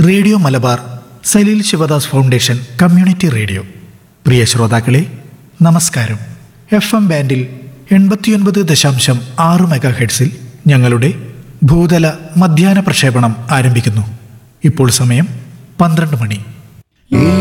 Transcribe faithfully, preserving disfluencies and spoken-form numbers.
Radio Malabar Saleel Sivadas foundation community radio. പ്രിയ ശ്രോതാക്കളെ, നമസ്കാരം. F M ബാൻഡിൽ എൺപത്തിയൊൻപത് ദശാംശം ആറ് മെഗാ ഹെഡ്സിൽ ഞങ്ങളുടെ ഭൂതല മധ്യാഹ്ന പ്രക്ഷേപണം ആരംഭിക്കുന്നു. ഇപ്പോൾ സമയം പന്ത്രണ്ട് മണി.